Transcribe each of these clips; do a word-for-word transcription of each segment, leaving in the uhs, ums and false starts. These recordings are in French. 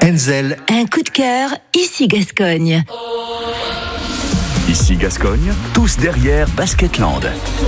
Enzel. Un coup de cœur, ici Gascogne. Ici Gascogne, tous derrière Basketland.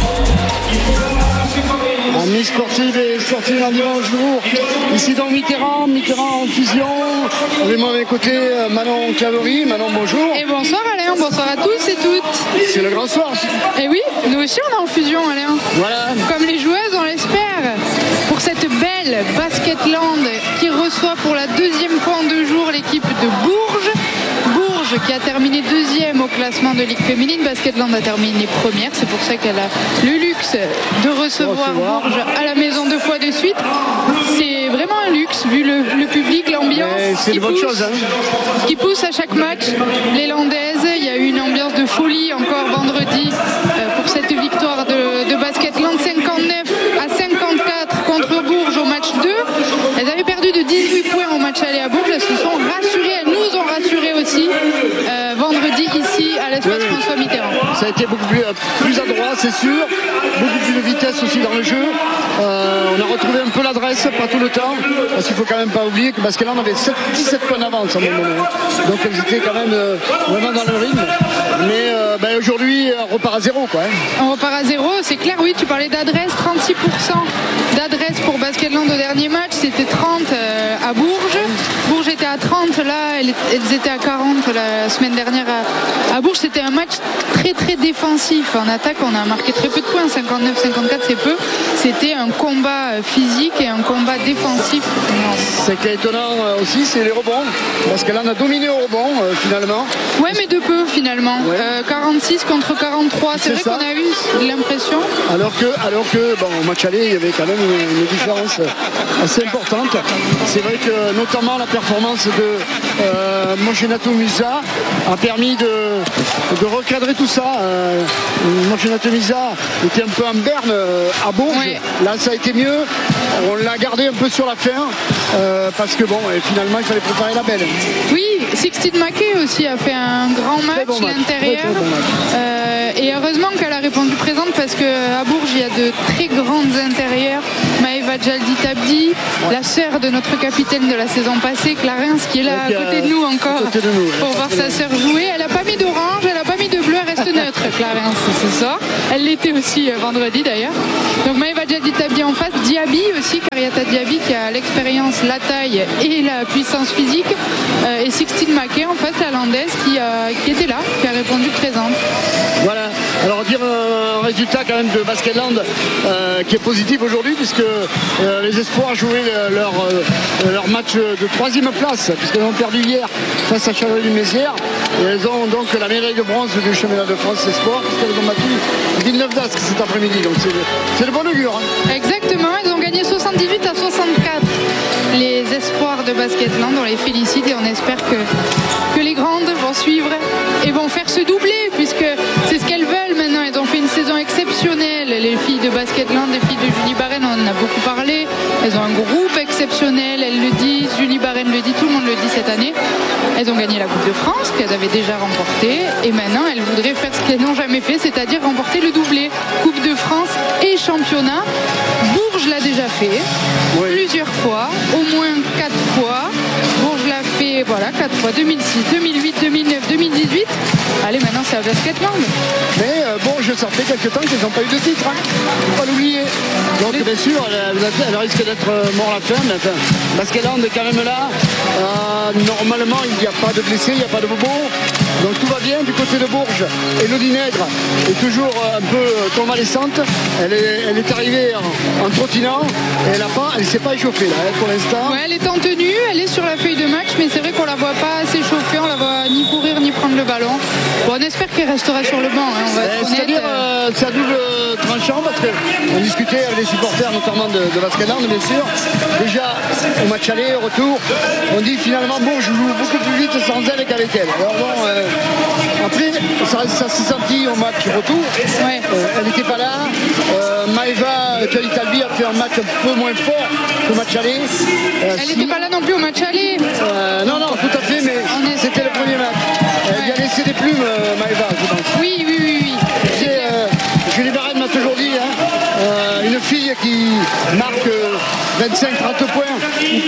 Amis sportifs et sportifs un dimanche jour, ici dans Mitterrand, Mitterrand en fusion. Avec moi à mes côtés, Manon Claverie. Manon, bonjour. Et bonsoir Alain, bonsoir à tous et toutes. C'est le grand soir. Et oui, nous aussi on est en fusion Alain. Voilà. Comme les joueuses, on l'espère. Pour cette belle Basketland qui reçoit pour la deuxième fois en deux jours l'équipe de Bourges. Bourges qui a terminé deuxième au classement de Ligue féminine. Basketland a terminé première. C'est pour ça qu'elle a le luxe de recevoir Bourges à la maison deux fois de suite. C'est vraiment un luxe vu le, le public, l'ambiance. C'est une bonne chose. Hein. Qui pousse à chaque match les Landaises. Il y a eu une ambiance de folie encore vendredi euh, pour cette victoire de, de Basketland. cinquante-neuf à cinquante-quatre contre Bourges au match deux. Elles avaient perdu de dix-huit points au match aller à Bourges. Elles se sont rassurées, elles nous ont rassurées aussi euh, vendredi ici à l'espace oui. François Mitterrand. Ça a été beaucoup plus, plus adroit, c'est sûr. Beaucoup plus de vitesse aussi dans le jeu. Euh, on a retrouvé un peu l'adresse, pas tout le temps, parce qu'il faut quand même pas oublier que Basketland avait dix-sept points d'avance à un moment. Donc elles étaient quand même euh, vraiment dans le rythme. Mais euh, ben aujourd'hui, on repart à zéro, quoi. Hein. On repart à zéro, c'est clair, oui. Tu parlais d'adresse, trente-six pour cent d'adresse pour Basketland au dernier match. C'était trente euh, à Bourges. Bourges était à trente, là, elles, elles étaient à quarante la semaine dernière à, à Bourges. C'était un match très très défensif. En attaque, on a marqué très peu de points, cinquante-neuf cinquante-quatre, c'est peu. C'était un combat physique et un combat défensif. Ce qui est étonnant aussi, c'est les rebonds. Parce qu'elle en a dominé au rebond, euh, finalement. Ouais, mais de peu, finalement. Ouais. Euh, quarante-six contre quarante-trois. C'est, c'est vrai ça. Qu'on a eu l'impression. Alors que, alors que bon, au match aller, il y avait quand même une, une différence assez importante. C'est vrai que, notamment, la performance de euh, Mojenato Musa a permis de, de recadrer tout ça. Euh, Mojenato Musa était un peu en berne euh, à Bourges. Ouais. Là, ça a été mieux. On l'a gardé un peu sur la fin euh, parce que bon, et finalement, il fallait préparer la belle. Oui, Sixtine Mackey aussi a fait un grand match, bon match. L'intérieur. Très, très bon match. Euh, et heureusement qu'elle a répondu présente parce qu'à Bourges, il y a de très grandes intérieures. Maëva Jaldi-Tabdi, ouais. La sœur de notre capitaine de la saison passée, Clarence, qui est là à côté de nous encore de nous, pour voir sa sœur jouer. Elle n'a pas mis d'orange, elle n'a pas mis de bleu, elle reste neutre, Clarence, ce soir. Elle l'était aussi vendredi d'ailleurs. Donc Maëva Jaldi-Tabdi en face, Diaby aussi, Kariata Diaby qui a l'expérience, la taille et la puissance physique. Euh, et Sixtine Mackey en face, la landaise qui, a, qui était là, qui a répondu présente. Voilà, alors dire un résultat quand même de Basketland euh, qui est positif aujourd'hui puisque euh, les espoirs jouaient leur, euh, leur match de troisième place puisqu'elles ont perdu hier face à Château-du-Mézières et elles ont donc la médaille de bronze du championnat de France espoir puisqu'elles ont battu Villeneuve d'Ascq cet après-midi, donc c'est, c'est le bon augure. Hein. Exactement, elles ont gagné soixante-dix-huit à soixante-quatre les espoirs de Basketland, on les félicite et on espère que, que les grandes vont suivre et vont faire ce doublé puisque c'est ce qu'elles veulent maintenant. Elles ont fait une saison exceptionnelle, les filles de Basketland, les filles de Julie Barren, on en a beaucoup parlé. Elles ont un groupe exceptionnel, elles le disent, Julie Barren le dit, tout le monde le dit cette année. Elles ont gagné la Coupe de France qu'elles avaient déjà remportée et maintenant elles voudraient faire ce qu'elles n'ont jamais fait, c'est-à-dire remporter le doublé, Coupe de France et championnat. Bourges l'a déjà fait, oui. Plusieurs fois, au moins quatre fois. Bourges l'a fait, voilà, quatre fois, deux mille six, deux mille huit, deux mille neuf, deux mille dix-huit. Allez, maintenant c'est à Basketland. Mais euh, bon, je sortais quelques temps qu'ils n'ont pas eu de titre, hein. Faut pas l'oublier. Donc bien sûr, elle, elle risque d'être mort à la fin, mais enfin, Basketland est quand même là. Euh, normalement, il n'y a pas de blessés, il n'y a pas de bobos. Donc tout va bien du côté de Bourges. Elodie Nègre est toujours un peu convalescente. Elle est, elle est arrivée en, en trottinant et elle ne s'est pas échauffée là, pour l'instant. Ouais, elle est en tenue, elle est sur la feuille de match, mais c'est vrai qu'on la voit pas s'échauffer, on la voit ni courir ni prendre le ballon. Bon, on espère qu'elle restera sur le banc. Hein, on va être honnête. C'est-à-dire, euh, c'est à double tranchant parce qu'on discutait avec les supporters, notamment de, de Basketland, bien sûr. Déjà, au match aller, au retour, on dit finalement bon, je joue beaucoup plus vite sans elle qu'avec elle. Alors bon, euh, après, ça, ça s'est senti au match retour. Ouais. Euh, elle n'était pas là. Euh, Maëva Jaldi-Tabdi a fait un match un peu moins fort qu'au match aller. Euh, elle n'était si... pas là non plus au match aller. Euh, non, non, tout à fait, mais c'était le premier match. Elle ouais. lui a laissé des plumes, euh, Maëva, je pense. Oui, oui, oui, oui. C'est, euh, Julie Barren m'a toujours dit, hein, euh, une fille qui marque vingt-cinq trente points ou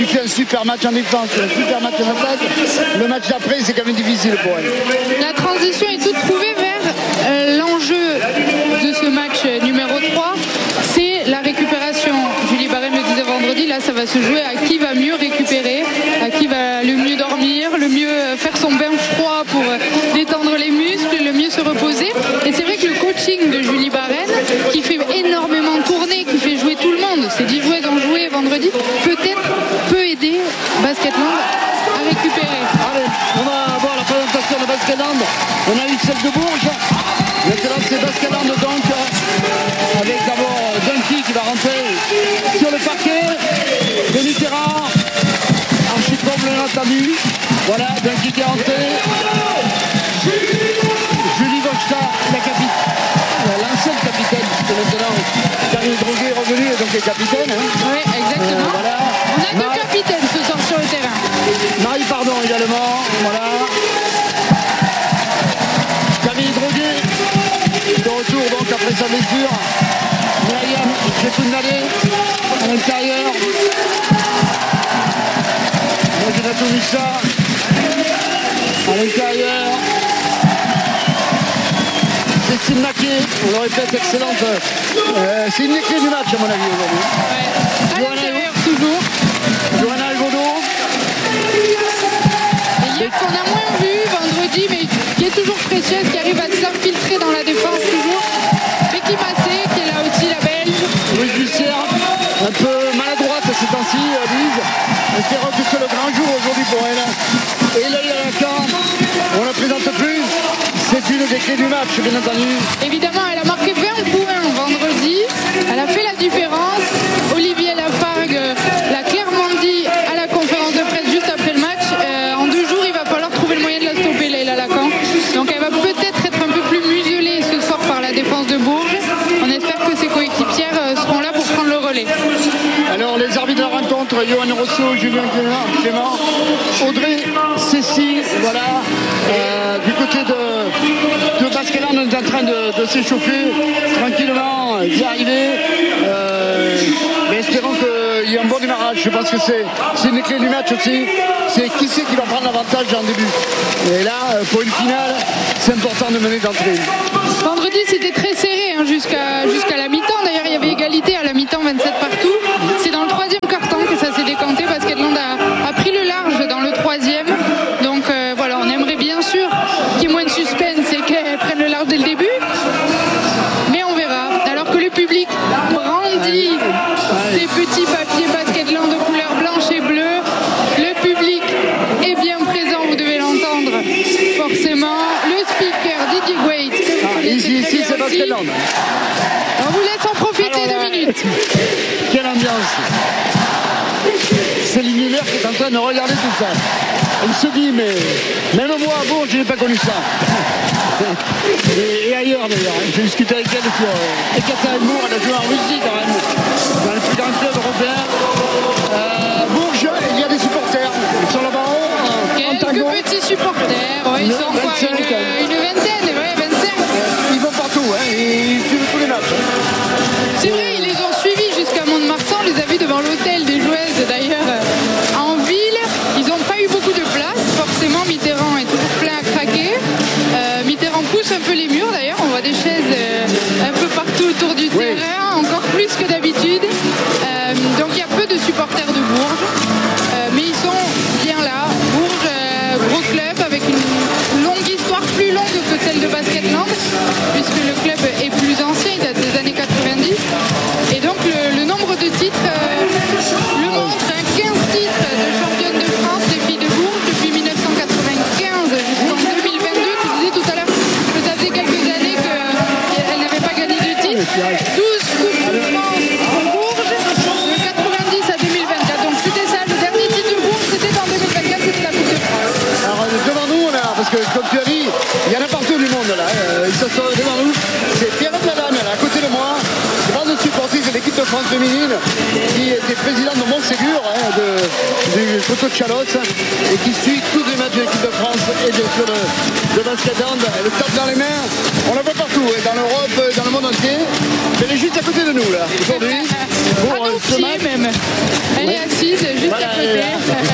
tu fais un super match en défense, un super match en attaque, le match d'après, c'est quand même difficile pour elle. La transition est toute trouvée vers euh, l'enjeu de ce match numéro trois, c'est la récupération. Julie Barret me disait vendredi, là ça va se jouer à qui va mieux récupérer, à qui va le mieux dormir, le mieux faire son bain froid pour détendre les muscles, le mieux se reposer. Et c'est vrai que le coaching de Julie Barret, qui fait énormément tourner, qui fait jouer tout le monde, ces dix joueuses ont joué vendredi, peut-être peut aider Basketland à récupérer. Allez, on va voir la présentation de Basketland. On a eu celle de Bourges. Maintenant c'est Basketland donc, avec d'abord Dunky qui va rentrer sur le parquet. Denis Terran, archi comme le entendu. Voilà, Dunky qui est rentré. Julie Gochta, la capitaine, l'ancienne capitaine, parce que maintenant Camille Droguet est revenu et donc est capitaine. Hein. Oui, exactement. Euh, voilà. On a deux Mar- capitaines ce soir sur le terrain. Marie Pardon également, voilà. Camille Droguet, de retour donc après sa blessure. Myriam Chekounadé à l'intérieur. Moi j'ai pas tout vu ça. À l'intérieur. Cécile Naquet, on le répète, excellente. Euh, c'est une des clés du match à mon avis aujourd'hui. Ouais. À Johanna l'intérieur toujours. Johanna Elgodo. Et hier qu'on a moins vu vendredi, mais qui est toujours précieuse, qui arrive à s'infiltrer dans la défense toujours. Becky Massé, qui est là aussi, la Belge. Louise Bussière, un peu maladroite ces temps-ci, Louise. Espérons que c'est le grand jour aujourd'hui pour elle. Et là, il y a la camp. On ne la présente plus. C'est une des clés du match, bien entendu. Évidemment, elle a marqué vingt points vendredi. Elle a fait la différence. Olivier Lafargue l'a clairement dit à la conférence de presse juste après le match. Euh, en deux jours, il va falloir trouver le moyen de la stopper, Leïla Lacan. Donc elle va peut-être être un peu plus muselée ce soir par la défense de Bourges. On espère que ses coéquipières euh, seront là pour prendre le relais. Alors, les arbitres de la rencontre, Johan Rousseau, Julien Clément, Audrey, Cécile, voilà. Euh, du côté de, de Basketland, on est en train de, de s'échauffer tranquillement, d'y arriver. Euh, mais espérons qu'il y ait un bon démarrage. Je pense que c'est, c'est une clé du match aussi. C'est qui c'est qui va prendre l'avantage en début. Et là, pour une finale, c'est important de mener d'entrée. Vendredi, c'était très serré hein, jusqu'à, jusqu'à la mi-temps. D'ailleurs, il y avait égalité à la mi-temps, vingt-sept partout. C'est dans le troisième quart-temps que ça s'est décanté. Basketland a, a pris le large dans le troisième. Donc euh, voilà, on aimerait bien sûr qu'il y ait moins de suspense et qu'elles prennent le large dès le début. Mais on verra. Alors que le public brandit ces petits papiers Basketland de couleur blanche et bleue. Le public est bien présent, vous devez l'entendre. Forcément, le speaker Didier Guait. Ah, ici, ici c'est Basketland. On vous laisse en profiter Alors, deux minutes. Quelle ambiance. Céline Miller qui est en train de regarder tout ça. Elle se dit, mais même moi à Bourges, je n'ai pas connu ça. Et, et ailleurs d'ailleurs. J'ai discuté avec elle sur euh, Ekaterinbourg, elle a joué en Russie quand même, dans les plus grands clubs européens. Euh, Bourges, il y a des supporters. Ils sont là-bas en, en tango. Quelques petits supporters, ouais, ils Une sont quoi, vingt-cinq, une, une vingtaine, ouais, vingt-cinq. Ils vont partout, hein, ils suivent tous les matchs. C'est vrai, ils les ont suivis jusqu'à Mont-de-Marsan, on les a vus devant l'hôtel des joueuses d'ailleurs euh, en ville. Ils n'ont pas eu beaucoup de place, forcément Mitterrand est toujours plein à craquer. Euh, Mitterrand pousse un peu les murs d'ailleurs, on voit des chaises euh, un peu partout autour du Oui. terrain, encore plus que d'habitude. Euh, donc il y a peu de supporters de Bourges, euh, mais ils sont bien là. Bourges, euh, gros club avec féminine, qui était présidente de Montségur, hein, de, du Coteau de Chalosse, et qui suit tous les matchs de l'équipe de France et bien sûr de, de basket hand. Elle le tape dans les mains, on la voit partout, hein, dans l'Europe, dans le monde entier. Elle est juste à côté de nous là, aujourd'hui. Pour à euh, nos ce pieds match. même. Elle Ouais. est assise juste Voilà, à elle côté.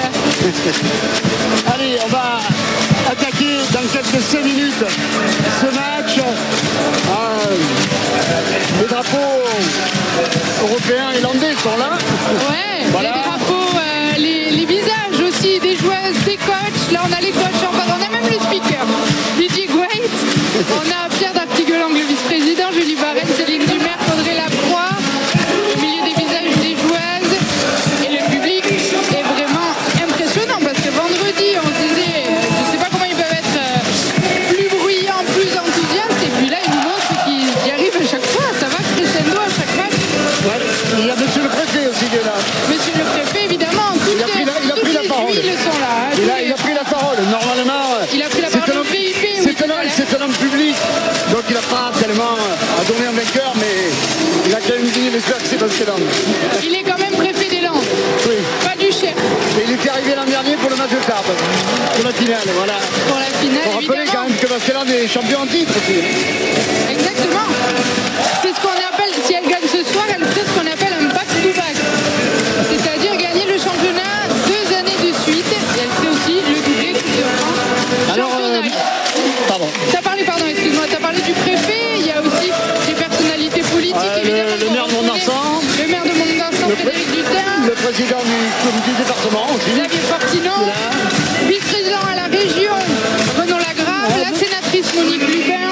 est Allez, on va attaquer dans quelques cinq minutes ce match. Ah, les drapeaux européens et landais sont là. Ouais, Voilà. les drapeaux, euh, les, les visages aussi des joueuses, des coachs. Là, on a les coachs en face, on a même le speaker, Didier Gouet. On a Pierre d'Artiguelang, le vice-président, Julie Barrette, Céline Dumer, Audrey Lacroix. Au milieu des visages des joueuses. Et le public est vraiment impressionnant parce que vendredi, on se disait, euh, je ne sais pas comment ils peuvent être euh, plus bruyants, plus enthousiastes. Et puis là, ils nous montrent qu'ils y arrivent à chaque fois. Ça va crescendo à chaque match. Ouais. Il y a monsieur le préfet aussi qui est là. Monsieur le préfet, évidemment, toutes, Il a pris la- il a toutes pris la les parole. huiles sont là. hein, Il tous a, les- il a pris la parole. Normalement, Il a pris la c'est parole un au homme- V I P, oui, c'est tout un à homme- l'heure. c'est un homme public, donc il n'a pas tellement à donner un vainqueur, mais il a quand même dit, j'espère que c'est parce que là. Il est quand même préfet des Landes, Oui. pas du chef. Et il était arrivé l'an dernier pour le match de Tarbes, pour la finale, voilà. Pour la finale, Pour rappeler évidemment. quand même que Baskeland est champion en titre aussi. Exactement. C'est ce qu'on appelle, si elle gagne ce soir, elle fait ce qu'on appelle un back-to-back. C'est-à-dire gagner le championnat deux années de suite. Et elle fait aussi le doublé Coupe de France. Alors, championnat. euh, pardon. T'as parlé, pardon, excuse-moi, t'as parlé du préfet, il y a aussi des personnalités politiques, Euh, le- évidemment. le qu'on maire de reconnaît. Mont-d'Arsan. Le maire de Mont-d'Arsan, Le, pré- Frédéric Dutin. le président du comité département aussi. Xavier Fortinon, vice-président à la région, Renaud Lagrave, la sénatrice Monique Lubin,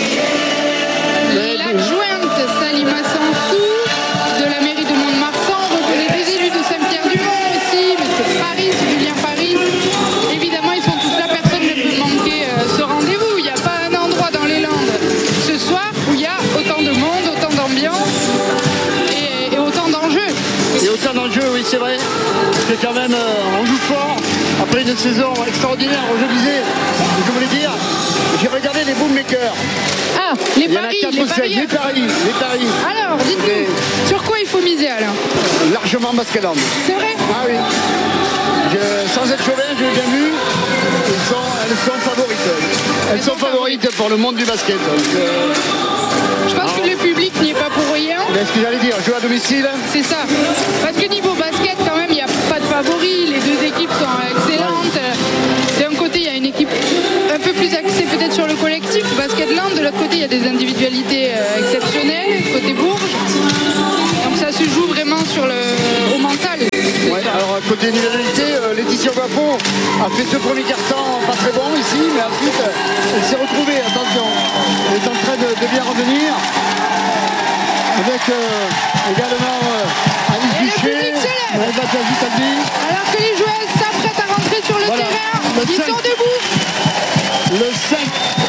l'adjointe Salima Sansou, de la mairie de Mont-de-Marsan, on reconnaît des élus de Saint-Pierre-du-Mont aussi, M. Paris, Julien Paris. Évidemment, ils sont tous là, personne ne peut manquer euh, ce rendez-vous. Il n'y a pas un endroit dans les Landes ce soir où il y a autant de monde, autant d'ambiance et, et autant d'enjeux. Et autant d'enjeux, oui, c'est vrai. C'est quand même, euh, on joue fort. Après une saison extraordinaire, je disais, je voulais dire, j'ai regardé les boommakers. Ah, les Il y en a paris, quatre les ou cinq, paris. les paris, les paris. Alors, dites-nous, Les- sur quoi il faut miser alors? Largement Baskeland. C'est vrai? Ah oui. Je- sans être chauvin, je l'ai bien vu. Elles sont, elles sont favorites. Elles, Elles sont sont favorites pour le monde du basket. Donc, euh, Je pense que le public n'y est pas pour rien. ben, ce que j'allais dire, jouer à domicile. C'est ça. Parce que niveau basket, quand même, il n'y a pas de favoris. Les deux équipes sont excellentes. D'un côté, il y a une équipe un peu plus axée peut-être sur le collectif, Basketland. De l'autre côté, il y a des individualités euh, exceptionnelles, côté Bourges. Donc ça se joue vraiment sur le, au mental. Ouais, alors côté individualité, euh, Laetitia Guapo a fait deux premiers cartons pas très bons ici, mais ensuite euh, elle s'est retrouvée, attention, elle est en train de, de bien revenir. Avec euh, également euh, Alice Et le Bichet, public célèbre. Maëva Tazi-Talbi. Alors que les joueuses s'apprêtent à rentrer sur le Voilà. terrain, Le ils cinq. sont debout. Le cinq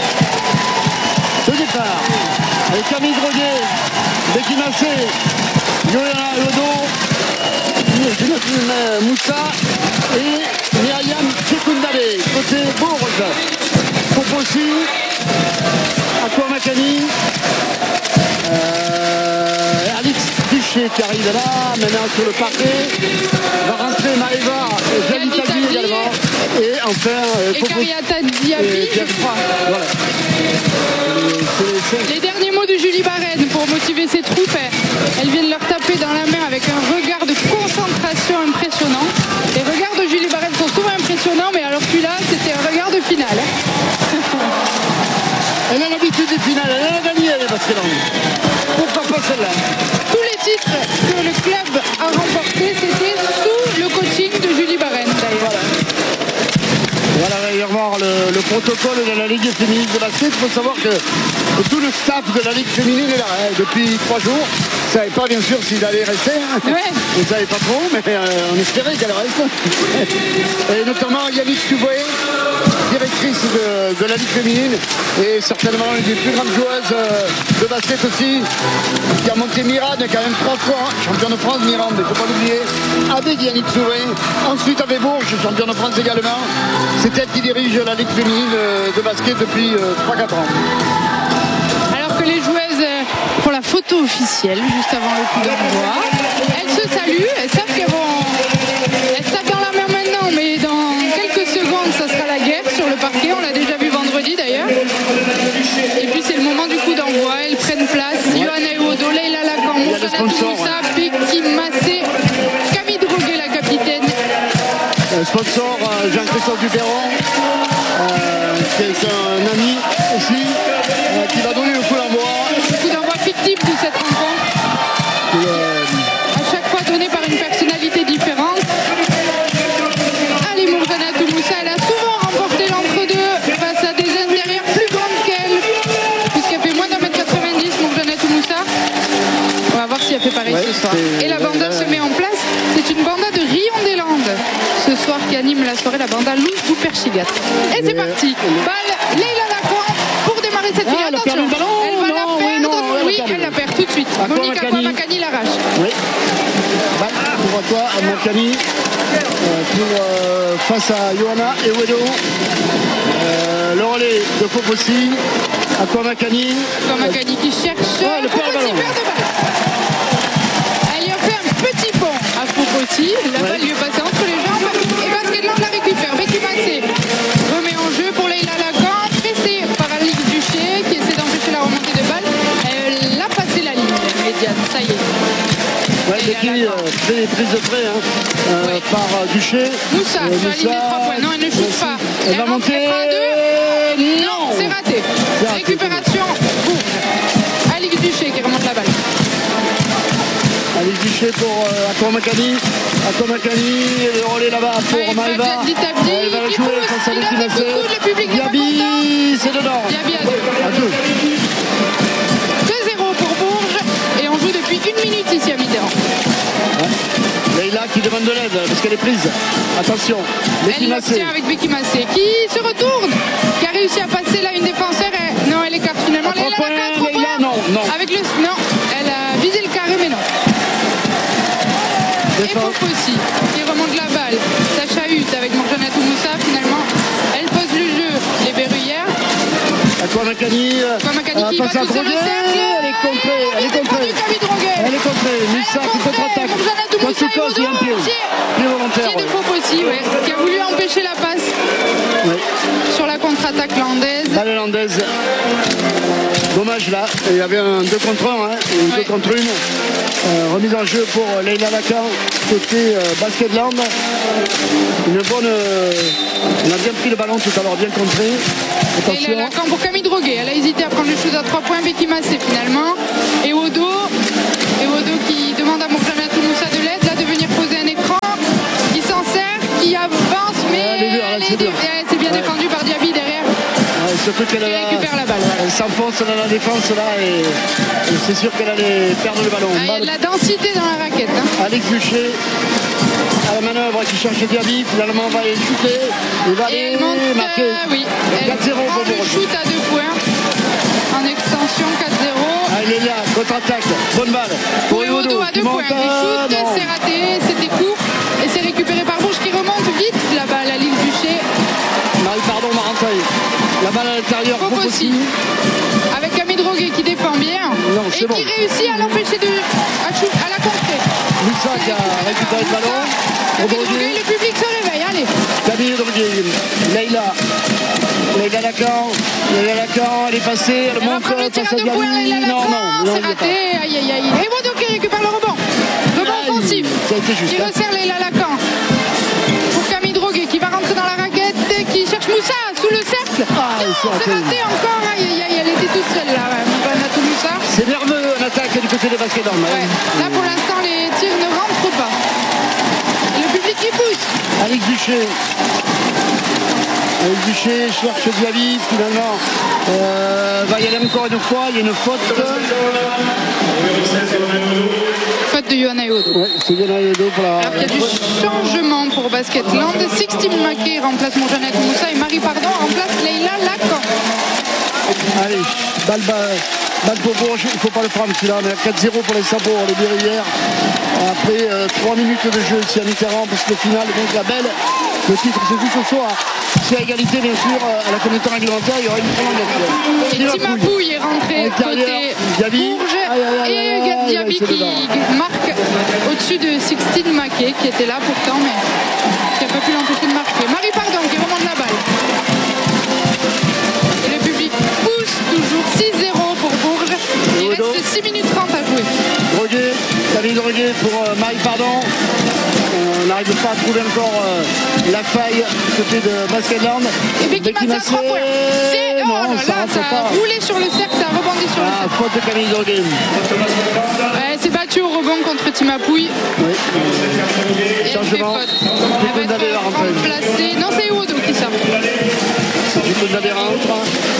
de départ avec Camille Droguet, Becky Massé, Yoana Lodo, Jonathan Moussa et Myriam Tchekoundale. Côté Bourges, Popossi, Aqua Makani, euh, Alix Duché qui arrive là, maintenant sur le parquet. Va rentrer Maëva, Jali Jali Talbi Talbi. également. Et enfin, euh, Et Popo- Kariata Diaby, et je Diaby. crois. Voilà. Euh, c'est- c'est- Les derniers mots de Julie Barrenne pour motiver ses troupes. Elles viennent leur taper dans la main avec un regard de concentration impressionnant. Les regards de Julie Barrenne sont souvent impressionnants, mais alors celui-là, c'était un regard de finale. Elle a l'habitude des finales, elle a gagné elle est Baskeland. Pourquoi pas celle-là? Tous les titres que le club a remportés, c'était sous le coaching de Julie Barrenne d'ailleurs. Voilà, il va y avoir le, le protocole de la Ligue féminine de basket. Il faut savoir que, que tout le staff de la Ligue féminine est là hein, depuis trois jours. On ne savait pas bien sûr s'il allait rester. Hein. Ouais. On ne savait pas trop, mais euh, on espérait qu'elle reste. Et notamment Yannick Suboué, directrice de, de la Ligue féminine et certainement une des plus grandes joueuses euh, de basket aussi, qui a monté Mirande quand même trois fois, champion de France Mirande, il ne faut pas l'oublier, avec Yannick Suboué. Ensuite avec Bourges, champion de France également. C'est elle qui dirige la Ligue féminine de basket depuis trois quatre ans. Alors que les joueuses euh, font la photo photo officielle juste avant le coup d'envoi. Elles se saluent, elles savent qu'elles vont... Elles se tapent dans la main maintenant, mais dans quelques secondes, ça sera la guerre sur le parquet. On l'a déjà vu vendredi d'ailleurs. Et puis c'est le moment du coup d'envoi. Elles prennent place. Ouais. Johanna Ewodo, Leïla Lacan, Mourjana Toumoussa, ouais. Becky Massé, Camille Droguet, la capitaine. Le sponsor euh, Jean-Christophe Duperron, euh, qui est un ami aussi, euh, qui va donner le coup d'envoi. Le coup d'envoi fictif de cette rencontre. Euh... À chaque fois donné par une personnalité différente. Allez, Mourjana Toumoussa, elle a souvent remporté l'entre-deux face à des intérieurs plus grandes qu'elle, puisqu'elle fait moins d'un mètre quatre-vingt-dix, Mourjana Toumoussa. On va voir si elle fait pareil ouais, ce soir. Et la banda se met en place. C'est une banda de Rion des Landes ce soir qui anime la soirée, la banda Louche du Perchigat. Et c'est parti. Balle, Leïla Lacan pour démarrer cette finale. Ah, attention, elle, elle va non, la oui, perdre. non, oui, elle la perd tout de suite. Monique Akwamakani l'arrache. Oui. Balle pour toi, Makani. Euh, pour, euh, face à Johanna Ewodo. Euh, le relais de Fopossi. Akwamakani. Akwamakani qui cherche. Ouais, le perd de balle. Elle lui a fait un petit pont à Fopossi. La ouais. balle lui est passée entre les jambes. Et Basket-Land la récupère. Becky Massé remet en jeu pour Leïla Lacan. Pressée par Alix Duché qui essaie d'empêcher la remontée de balle. Elle a passé la ligne médiane. Ça y est. Ouais, Becky, euh, prise, prise de près hein, euh, ouais. par euh, Duché. Moussa, euh, sur la ligne des trois points. Non, elle ne shoot pas. Elle, elle va rentre, monter. Elle deux. Non, c'est raté. raté. Récupération. Bourges. Alix Duché qui remonte la balle. Alix Duché pour euh, Akwamakani. Akwamakani, le relais là-bas pour ouais, Maëva. Elle va le jouer face à Becky Massé. Diaby, c'est dedans. Diaby à deux. À deux. deux zéro pour Bourges. Et on joue depuis une minute ici à Mitterrand. Ouais. Leïla qui demande de l'aide parce qu'elle est prise. Attention. Becky elle Massé. Elle avec Becky Massé qui se retourne. Qui a réussi à passer là une défenseur. Et... Non, elle écarte finalement. Leïla, Leïla, non, non. Avec le... Non, elle a visé le carré mais non. Et Fopossi qui remonte la balle. Ça chahute avec Mourjana Toumoussa. Finalement, elle pose le jeu. Les verrouillères. Akwamakani. Akwamakani qui va pousser le cercle. Elle est contrée. Elle est contrée. Elle est contrée. Moussa qui contre-attaque. Mourjana Toumoussa et Ewodo. Pied volontaire. Pied de Fopossi, ouais. Qui a voulu empêcher la passe. Oui. Sur la contre-attaque landaise. Balle landaise. Dommage là, il y avait un deux contre un, hein, et ouais. deux contre une. Euh, remise en jeu pour Leïla Lacan, côté euh, Basket-Land. Une bonne. Euh, on a bien pris le ballon tout à l'heure, bien contré. Leïla Lacan pour Camille Droguet. Elle a hésité à prendre le shoot à trois points. Becky Massé finalement. Et Ewodo. Ewodo qui demande à Mourjana Toumoussa de l'aide, là de venir poser un écran. Qui s'en sert, qui avance, mais ouais, elle est, elle est, elle c'est bien ouais. défendu par Diaby derrière. Ouais, surtout qu'elle récupère la balle. Ouais. Elle s'enfonce dans la défense là et, et c'est sûr qu'elle allait perdre le ballon. Ah, il y a de la densité dans la raquette. Hein. Alix Duché à la manœuvre qui cherche Diaby, finalement va aller shooter. Il va et aller monte, marquer. Euh, oui, quatre zéro pour le shoot à deux points. En extension quatre zéro. Ah, il est là, contre-attaque, bonne balle. Pour Ewodo à deux points. Le shoot, c'est raté, c'était court. Et c'est récupéré par Bourges qui remonte vite la balle à Alix Duché. Marie, pardon, Maranteuil. La balle à l'intérieur. Fopossi. Avec Camille Droguet qui défend bien. Non, et bon. qui réussit à l'empêcher de. à, chou, à la contrer. Moussa qui a récupéré le ballon. Camille Droguet, le public se réveille. Allez. Camille Droguet. Leïla. Leïla Lacan. Leïla Lacan, elle est passée. Elle, elle monte face à Diaby. Non, non. C'est raté. Aïe, aïe, aïe. Et Ewodo qui récupère le rebond. Rebond aïe, offensif. Ça a été juste. Qui hein. resserre Leïla Lacan. Pour Camille Droguet qui va rentrer dans la raquette. Qui cherche Moussa sous le cercle. Ah, non, c'est raté encore. Aïe, aïe, aïe. Elle était toute seule là. Mourjana Toumoussa. C'est nerveux en attaque du côté des Basket-Land. Ouais. Là pour l'instant les tirs ne rentrent pas. Le public qui pousse. Alix Duché. Alix Duché cherche Diaby finalement. Euh, va y aller encore une fois. Il y a une faute. Faute de Johanna Ewodo. Ouais, c'est Johanna Ewodo pour la. Alors il y a du changement pour Basket-Land. Sixtine Maquet remplace Mourjana Toumoussa et Marie Pardon remplace Leïla Lacan. Allez, balle, balle, balle pour Bourges, il ne faut pas le prendre celui-là, mais quatre zéro pour les sabots, les Berruyères. Après euh, trois minutes de jeu ici à Mitterrand, parce que le final, donc la belle Le titre se joue ce soir. C'est à égalité, bien sûr, à la communauté réglementaire, il y aura une prolongation. Et Timapouille est rentré côté Diaby. Bourges Aïe, aïe, aïe, et aïe, aïe, Diaby aïe, qui marque au-dessus de Sixtine Maquet qui était là pourtant mais qui n'a pas pu l'empêcher de marquer. Marie Pardon qui remonte la balle. Et le public pousse toujours six zéro pour Bourges. Il reste six minutes trente à jouer. Drogué, David Drogué pour euh, Marie Pardon. On n'arrive pas à trouver encore euh, la faille du côté de Basketland. Et Becky Massé à trois points. C'est... Oh non, là ça, là, ça a pas. roulé sur le cercle, ça a rebondi sur ah, le cercle. Faute de Camille Drogué. Ouais, c'est battu au rebond contre Timapouille. Oui. Et Changement. elle va être remplacée. Non, c'est Ewodo qui sort. C'est du coup de la rentre.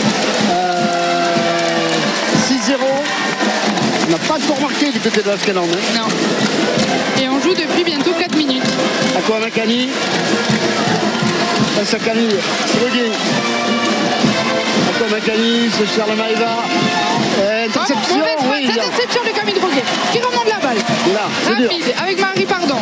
Euh, six zéro. On n'a pas encore marqué du côté de Basketland. Hein. Non. Et on joue depuis bientôt quatre minutes. Aqua Makani. Face à Camille. Drogué. Aqua Makani, c'est Charles Maïva. Interception. Oh, oui, cette interception de Camille Drogué qui remonte la balle. Là, c'est dur. Rapide, avec Marie Pardon.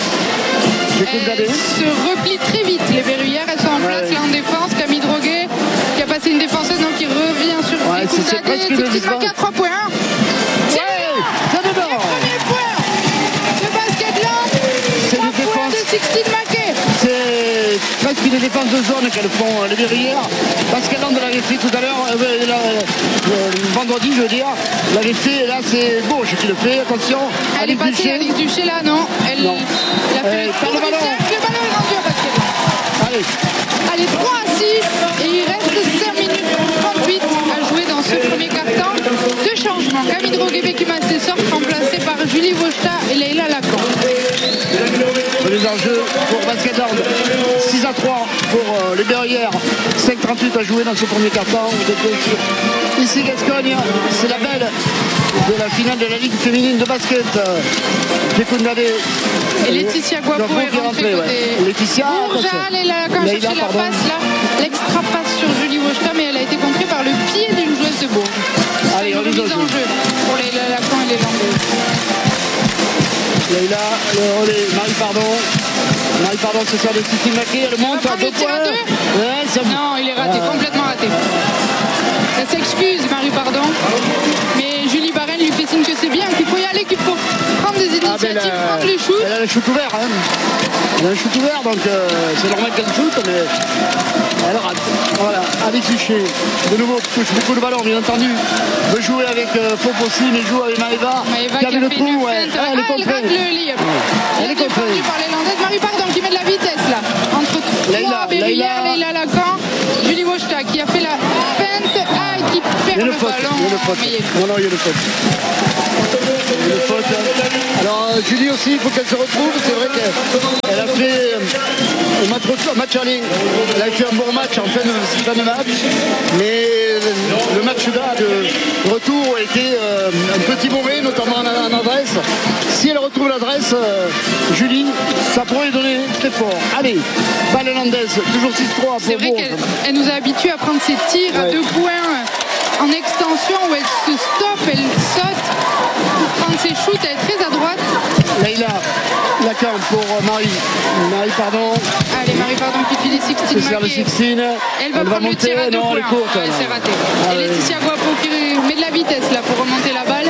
Elle se replie très vite. Les verrouillères, elles sont en place ouais. Là en défense. Camille Drogué qui a passé une défenseuse, donc il revient sur ouais, c'est presque une défense. trois points. C'est le premier point de Basketland. C'est une défense de Sixtine Maquet. C'est presque une défense de zone qu'elles font les verrouillères. Basketland l'avait fait tout à l'heure, euh, euh, euh, vendredi je veux dire. L'avait fait, et là c'est Bourges qui le fait. Attention. Elle est passée à Alice Duché là, non. Elle, non. elle a fait euh, le tour du ballon. cercle. Le ballon est rendu à Basketland. Allez. Allez, trois à six et il reste cinq minutes trente-huit à jouer dans ce premier quart-temps. Deux changements. Camille Drogué qui Massé sort remplacée par Julie Vauchta et Leïla Lacan. Les enjeux pour Basketland. six à trois pour euh, les Berrières. cinq trente-huit à jouer dans ce premier quart-temps. Ici Gascogne, c'est la belle de la finale de la Ligue féminine de basket. Fécundade. Et Laetitia Guapo est rentrée côté ouais. Laetitia. Bourges, elle a quand cherché la passe là, l'extra passe sur Julie Vauchta, mais elle a été contrée par le pied d'une joueuse de Bourges. Allez, une remise en jeu pour les Lacan et les Landaises. Leïla, le relais, Marie Pardon. Marie Pardon se sert de Sixtine Maquet, elle monte à deux points. Ouais, ça... Non, il est raté, ah. complètement raté. Elle s'excuse, Marie Pardon. Mais Julie Barren lui fait signe que c'est bien, qu'il faut y aller, qu'il faut prendre des initiatives, ah ben prendre les shoots. Elle a le shoot ouvert, hein. Elle a le shoot ouvert, donc euh, c'est normal qu'elle shoot, mais elle rate. Voilà, Alex Duché, de nouveau, touche beaucoup de ballon, bien entendu. Veut jouer avec euh, Fop aussi, mais joue avec Maëva. Maëva qui a qui a le fait trou, une ouais. feinte. Ah, elle, ah, elle rate le lit. Ouais. Elle est défendue par les Landaises. Marie Pardon qui met de la vitesse là. Entre trois Berrières, Leïla Lacan, Julie Vauchta qui a fait la feinte. Ah, qui perd le, le faute, ballon. Il y a le faute. Non, non, il y a le faute. Il y a le faute. Alors, Julie aussi, il faut qu'elle se retrouve. C'est vrai qu'elle a fait un match, un match aller. Elle a fait un bon match en fin de, fin de match. Mais le match là de retour a été euh, un petit mauvais, notamment en, en adresse. Si elle retrouve l'adresse, euh, Julie, ça pourrait donner très fort. Allez, balle landaise, toujours six trois. C'est vrai qu'elle elle nous a habitués à prendre ses tirs ouais. à deux points en extension où elle se stoppe, elle saute pour prendre ses shoots, elle est très à droite. Leïla Lacan pour Marie. Marie, pardon. Allez, Marie, pardon, qui fait les Sixtine Maquet. Elle, elle va elle prendre va monter, le tir à deux non, points. elle est courte. Ah, c'est raté. Ah, et ouais. Laetitia Guapo qui met de la vitesse là pour remonter la balle.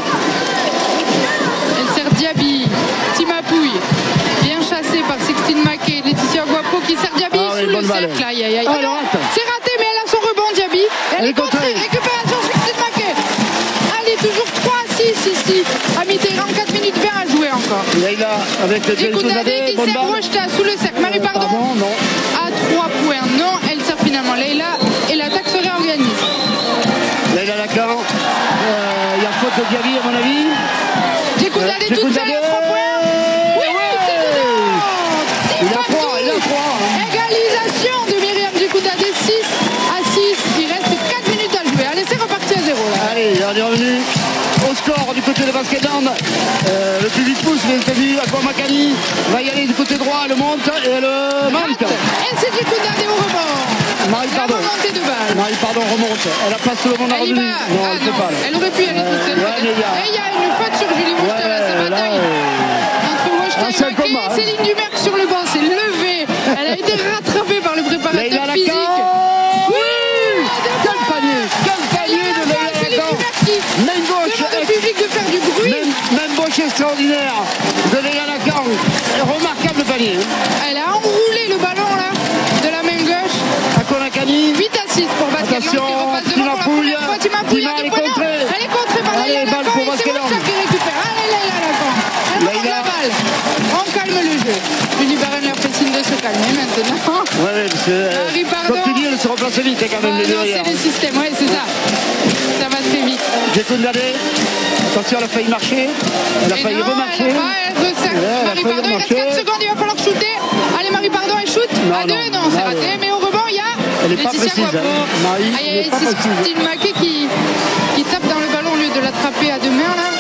Elle sert Diaby. Timapouille. Bien chassée par Sixtine Maquet. Laetitia Guapo qui sert Diaby ah, sous oui, le cercle. Aïe, aïe, aïe. Ah, c'est raté, mais elle a son rebond, Diaby. Elle, elle est contrée. Récupération Sixtine Maquet. Allez, toujours trois à six ici. À Mitterrand, quatre minutes vingt à jouer encore. Leïla avec le Fécundade qui sert Vauchta sous le cercle. Marie, pardon. Euh, pardon, non. À trois points. Non, elle sert finalement Leïla et l'attaque se réorganise. Leïla Lacan. Il euh, y a faute de Diaby à mon avis. Fécundade euh, toute seule à trois points. Oui, oui, c'est dedans. Il a trois, il a trois. Égalisation de Myriam Fécundade, six à six. Il reste quatre minutes à jouer. Allez, c'est reparti à zéro là. Allez, on est revenu au score du côté de Basketland. Euh, le public pousse, bien entendu. Aqua Makani va y aller du côté droit, elle monte et elle manque. Et c'est Fécundade au rebond. Marie Pardon. De balle. Marie Pardon remonte. Elle a pas tout le monde à revenu. Non, ah, elle ne peut pas. Là. Elle aurait pu aller toute seule. Ouais, mais il y a... Et il y a une faute sur Julie Vauchta. Ouais, là, ça bataille. Là, entre Vauchta et Maquet. Céline Dumerc sur le banc s'est levée Elle a été rattrapée par le préparateur Leïla physique. Lacan. Oui, quel panier, quel panier de Leïla Lacan. Main gauche, Demande au public de faire du bruit. même, même gauche extraordinaire de Leïla Lacan. Remarquable panier. Elle a enroulé le ballon là de la main gauche. Akonakani. huit à six pour Basket Land qui Attention, repasse devant pour la Timapouille. première fois. Timapouille Tima, a elle du est poignard. contrée. Elle est contrée par Allez, Leïla balle Lacan pour et c'est Basket Land. Wojtak qui récupère. Allez Leïla Lacan. Elle prend Leïla. la balle. On calme le jeu. Julie Barren leur fait signe de se calmer maintenant. Ouais, ouais, parce que, euh, Marie, pardon. comme tu dis, elle se replace vite hein, quand même, Ah les deux non, derrière. c'est le système, ouais, c'est ça. Ça va très vite. Jekoundadé. Attention, elle a failli marcher. Elle a Et failli non, remarcher. elle a pas, elle resserre. Ouais, elle a Marie failli Pardon, il reste remarcher. quatre secondes, il va falloir shooter. Allez, Marie Pardon, elle shoot. Non, à deux, non, non, c'est là, raté. elle- Mais au rebond, il y a Elle est pas Laetitia précise, Guapo. hein. Marie, Ah, il y elle est a pas précise. Christine Maquet qui, qui tape dans le ballon au lieu de l'attraper à deux mains, là.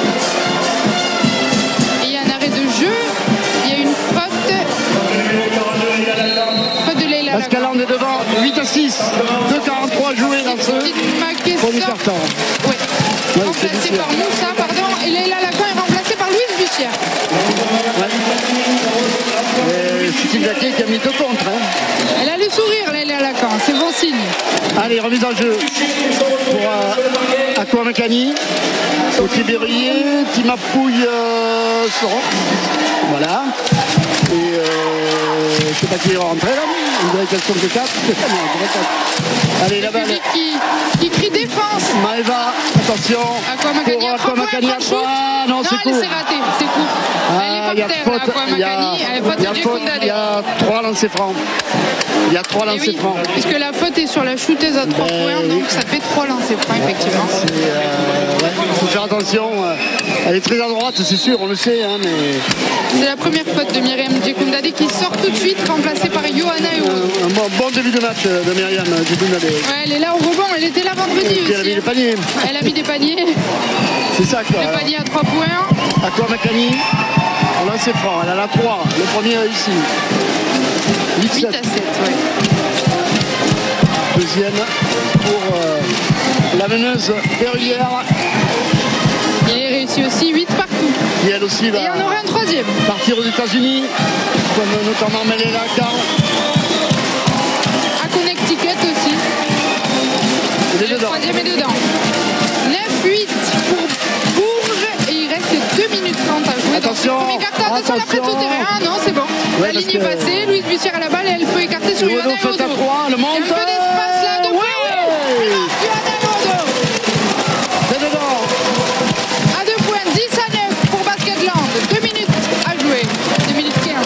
Et il y a un arrêt de jeu. Il y a une faute. Faute de Leïla Basket Lacan. Land est devant, huit à six. deux quarante-trois joués dans ce Christine Maquet premier sort. carton. Ouais. Ouais, Remplacée c'est Bussière. par Moussa, pardon. Et Leïla Lacan est remplacée par Louise Bussière. Ouais. Et Christine Jacquet qui a mis deux contre. Hein. Elle a le sourire, Leïla Lacan. C'est bon signe. Allez, remise en jeu pour euh, Akwamekani. Au Tibérier, Timapouille euh, sera. Voilà. Et euh, je sais pas qui est rentré là. On dirait qu'elles sont que quatre. Non, on dirait quatre. Allez, la Le balle. public qui, qui crie défense. Maëva, attention. Aquamakani à Pour trois points, Akwamekani à elle prend le trois. shoot. Non, c'est elle court. s'est ratée, c'est court. Ah, elle il est y par a terre, faute, là, il y a- Aquamakani. Elle est faute il y a de faute, il y Djekoundadé. a trois lancers francs. Il y a trois Et lancers oui, francs. puisque la faute est sur la shooteuse à trois Ben points, oui. donc ça fait trois lancers francs, effectivement. C'est, euh, ouais, il faut faire attention. euh, Elle est très à droite, c'est sûr, on le sait, hein, mais C'est la première faute de Myriam Djekoundadé qui sort tout de suite, remplacée par Johanna Ewo. un, un bon, bon début de match euh, de Myriam Djekoundadé. Ouais, elle est là au rebond, elle était là vendredi Et puis elle a aussi. mis le panier. Elle a mis des paniers, C'est ça quoi. des paniers à trois points. Aquamekani, on lance ses francs, elle en a trois. Le premier réussi. huit huit à sept. sept, ouais. Deuxième pour euh, la meneuse Verrière, Il est réussi aussi, huit partout. qui elle aussi Et il y va en aura un troisième. partir aux États-Unis, comme notamment Melela Lacan. À Connecticut aussi. Il est Le dedans. troisième est dedans. neuf huit pour Bourges et il reste deux minutes trente à jouer. Attention, dans ce premier quart-temps. Attention, la attention. prête au terrain. Ah non, c'est bon. Ouais, la parce ligne est que- passée. Louise Bussière à la balle et elle peut écarter sur Yodo Johanna fait à Ewodo. trois, le Il y a monte. un peu d'espace là de Ouais. Johanna Ewodo. C'est dedans. À deux points, dix à neuf pour Basket Land. deux minutes à jouer. deux minutes quinze.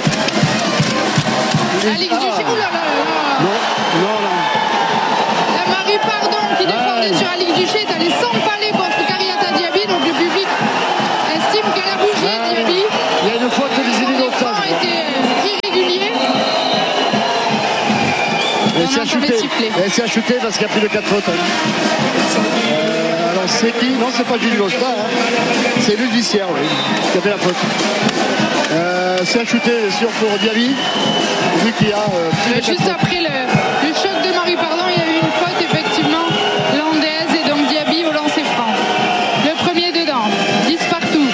Alix Ah. Duché. Ouh là là là là. Non, non, non. La Marie Pardon qui défendait Ouais. sur Alix Duché est allée s'empaler contre Kariata Diaby. Donc le public estime qu'elle a bougé Ouais. Diaby. Il y a une faute de Son Lizzie écran Dossage. a été euh, irrégulier. Elle On s'est entend les achutée. sifflets. Elle s'est achutée parce qu'il y a plus de quatre fautes. hein. Euh, alors c'est qui? Non, c'est pas Julie Losta. Hein. C'est Luc Vissière, oui, qui a fait la faute. Euh, c'est acheté sur pour Diaby, vu qu'il y a euh, plus de Euh, quatre Juste fautes. après le, le choc de Marie Pardon, il y a eu une faute effectivement landaise et donc Diaby au lancer franc. Le premier dedans, dix partout.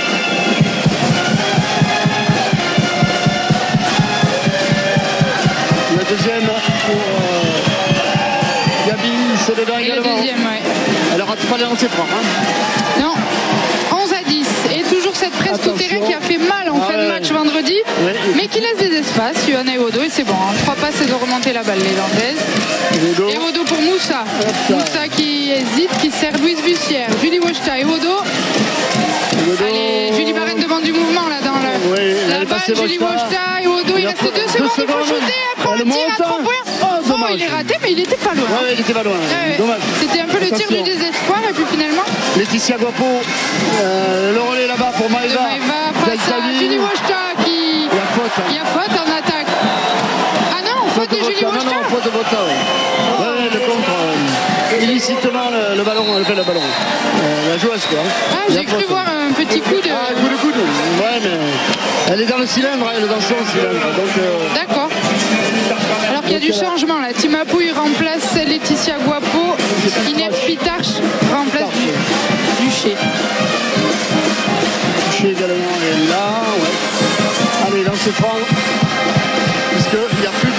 Le deuxième pour euh, Diaby, c'est dedans Et le également. deuxième, ouais. Elle rate pas les lancers francs. Hein. Non, onze à dix. Et toujours cette presse tout Attention. terrain qui a fait mal en Ah fin de ouais. match vendredi, Ouais. mais qui laisse des espaces. Johanna Ewodo, et c'est bon. En trois passes, elles ont remonté la balle, les landaises. Ewodo. Ewodo pour Moussa. Hop. Moussa qui hésite, qui sert Louise Bussière. Julie Wojta, Ewodo. Ewodo. Allez, Julie Barren demande du mouvement là dans le. Oui, elle la est balle, passée Julie Wojta. Wojta, Ewodo, il Il a reste fait deux deux secondes, il faut secondes. shooter, après Elle un tir à monte. trois points. Oh, Oh, dommage. il est raté, mais il était pas loin. Ouais, il était pas loin. Ouais, ouais. Dommage. C'était un peu le tir Attention. du désespoir et puis finalement Laetitia Guapo, euh, le relais là-bas pour de Maëva. Maëva face à Zaïsani. Julie Wojta qui. Il y a faute. Il y a faute en attaque. Ah non, faute de Julie Vodka. Non, Wojta. non, faute de Vodka, ouais. Ouais, ouais, le contre. euh, illicitement le, le ballon, elle fait le ballon. Euh, la joueuse, quoi. Ah, Il y a j'ai cru faute. voir un petit coup de. Ah, coup de coude. Ouais, mais elle est dans le cylindre, elle est dans son cylindre. Donc, euh, D'accord. Alors qu'il y a du changement là. Timapouille remplace Laetitia Guapo. Inès Pitarch remplace du Duché. touché également, elle est là. Ouais. Allez, dans ce franc. Puisqu'il n'y a plus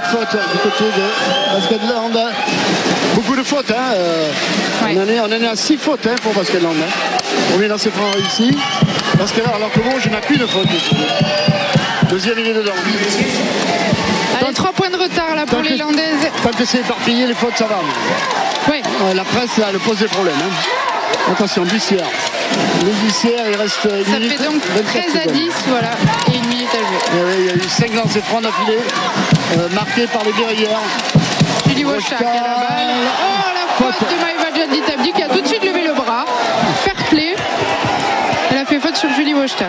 fautes du côté de Basket-Land. Beaucoup de fautes. Hein. Euh, Ouais. on, en est, on en est à six fautes hein, pour Basket-Land. Hein. On est dans ses francs réussis. Basket-Land, alors que Bourges n'a qu'une faute. Deuxième, il est dedans. Allez, trois points de retard là pour Tant les que- Landaises. Tant que c'est éparpillé, les fautes, ça va. Ouais. Euh, la presse, là, elle pose des problèmes. Hein. Attention, Bussière. Le Bussière, il reste une Ça minute. fait donc vingt-quatre treize à secondes. dix, voilà, et une minute à jouer. Eh oui, il y a eu cinq lancers francs d'affilée, euh, marqués par les guerrières. Julie Wojta qui a la balle. Oh, la faute de Maïva Djadli-Tabdi qui a tout de suite levé le bras. Fair play. Elle a fait faute sur Julie Wojta.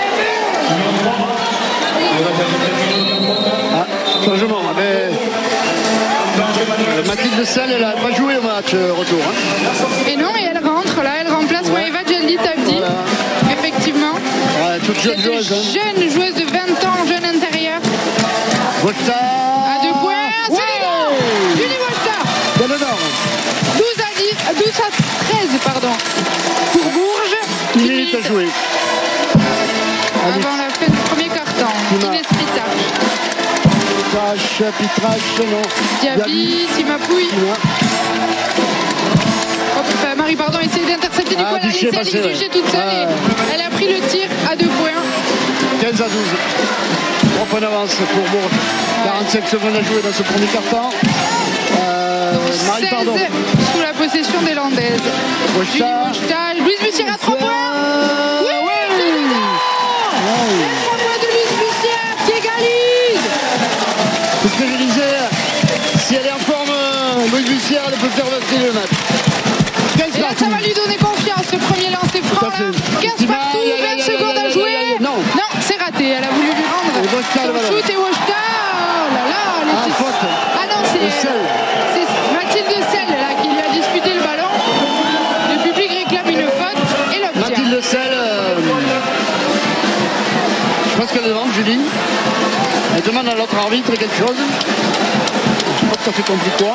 Ah, changement. Mais... Euh, Mathilde Selle, elle n'a pas joué au match euh, retour. Hein. Et non, et elle rentre là, elle remplace Ouais. Maïva Djadli-Tabdi. Voilà. Effectivement. Ouais, toute jeune Cette joueuse. Hein. jeune joueuse de vingt ans, jeune intérieur. Wojta. À deux points, c'est Ouais. dedans. Julie Wojta. Bien dedans. douze à dix, douze à treize, pardon. Pour Bourges. Une Une minute à minute jouer. Allez, avant la fin du premier quart-temps. Tima. Inès Pitage. Pitrache, Pitrache, non. Diaby, Timapouille. Tima. Hop, bah, Marie, pardon, essaye d'intercepter du Ah, coup. Elle a Duché laissé est passé, Alice Duché ouais. toute seule Ouais. et elle a pris le tir à deux points. quinze à douze. trois points d'avance pour Bourges. quarante-cinq secondes à jouer dans ce premier quart-temps. Euh, Marie, pardon. seize sous la possession des Landaises. Wojta. Julie Wojta, Louise Bussière à trois points. Euh, Oui, ouais. c'est dedans. Ouais. Et trois points de Louise Bussière qui égalise. C'est ce que je disais. Si elle est en forme, euh, Louise Bussière, elle peut faire basculer le match. quinze Et là, ça partout. va lui donner confiance, ce premier lancer franc à là. fait. quinze Tima, partout, aïe, aïe, vingt aïe, secondes aïe, à aïe, jouer. aïe, aïe, non. Non, c'est raté. Elle a voulu lui rendre Et Wojta, le son ballon. shoot et Wojta. Oh là là, les Ah, six- faute. Ah non, c'est De Selle. c'est Mathilde Selle là qui lui a disputé le ballon. Le public réclame une faute et l'obtient. Mathilde Selle. euh, Je pense qu'elle demande, Julie. Elle demande à l'autre arbitre quelque chose. Je pense que ça fait compris quoi.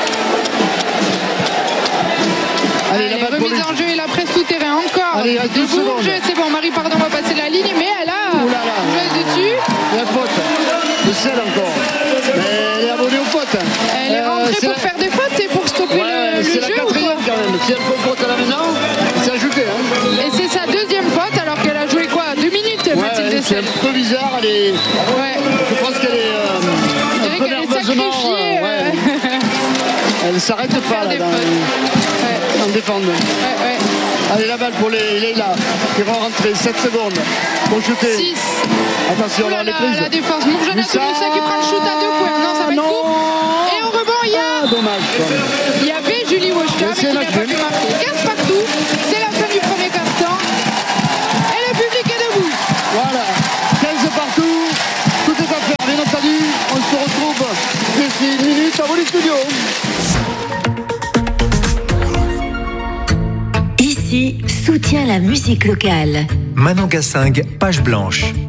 Allez, Allez, la balle pour remise lui. en jeu et la presse tout terrain encore. Allez, il reste de douze Bourges, secondes. c'est bon, Marie, pardon, va passer la ligne, mais elle a Ouh là là. une joueuse dessus. La faute. De Selle encore. Mais elle est abonnée aux fautes. Elle est Euh, rentrée c'est pour la- faire des fautes et pour stopper Ouais, le, le c'est la jeu. ou quatrième quoi quand même. Si elle fait faute là maintenant, c'est ajouté. Hein. Et c'est sa deuxième faute alors qu'elle a joué quoi Deux minutes, Ouais, Mathilde ouais, c'est Selle. un peu bizarre. Elle est... Ouais. Je pense qu'elle est euh, On un dirait peu qu'elle est nerveusement. sacrifiée. euh, ouais. euh, Elle s'arrête pas faire là des dans, fautes. Ouais, en défense. ouais, ouais. Allez, la balle pour les Leila qui vont rentrer. sept secondes pour shooter. six. Attention, Ouh là là, les là, prises. la défense. Mourjana Musa. Toulousa qui prend le shoot à deux points. Non, ça va être Non. court. Et au rebond, il y Ah, a, dommage. il y avait Julie Wojta, mais c'est qui la n'a pas queue. pu marquer. quinze partout. C'est la fin du premier quart-temps. Et le public est debout. Voilà. quinze partout. Tout est à faire, bien entendu. On se retrouve d'ici une minute à Volley Studio. Ici, soutient la musique locale. Manon Gassing, page blanche.